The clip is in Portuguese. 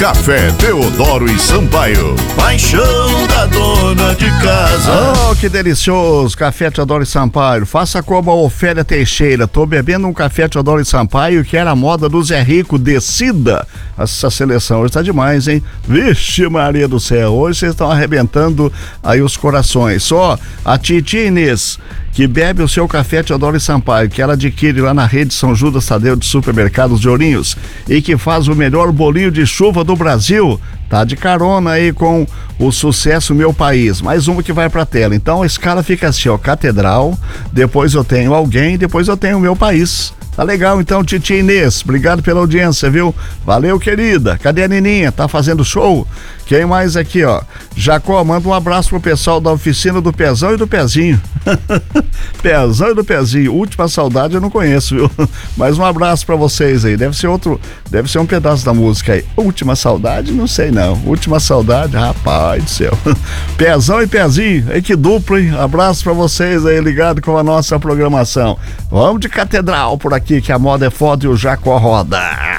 Café Teodoro e Sampaio, paixão da dona de casa. Oh, que delicioso, Café Teodoro e Sampaio. Faça como a Ofélia Teixeira. Tô bebendo um Café Teodoro e Sampaio que era a moda do Zé Rico. Decida. Essa seleção hoje tá demais, hein? Vixe Maria do céu, hoje vocês estão arrebentando aí os corações. Só a Titi Inês, que bebe o seu Café Teodoro e Sampaio, que ela adquire lá na rede São Judas Tadeu de Supermercados de Ourinhos, e que faz o melhor bolinho de chuva do Brasil, tá de carona aí com o sucesso Meu País. Mais uma que vai pra tela. Então a escala fica assim, ó: Catedral, depois eu tenho Alguém, depois eu tenho Meu País. Tá legal, então, Titi Inês, obrigado pela audiência, viu? Valeu, querida. Cadê a Nininha? Tá fazendo show? Quem mais aqui, ó? Jacó, manda um abraço pro pessoal da oficina do Pezão e do Pezinho. Pezão e do Pezinho. Última Saudade eu não conheço, viu? Mas um abraço pra vocês aí. Deve ser um pedaço da música aí. Última Saudade? Não sei não. Última Saudade? Rapaz do céu. Pezão e Pezinho. Aí que duplo, hein? Abraço pra vocês aí, ligado com a nossa programação. Vamos de Catedral por aqui, que a moda é foda e o Jacó roda.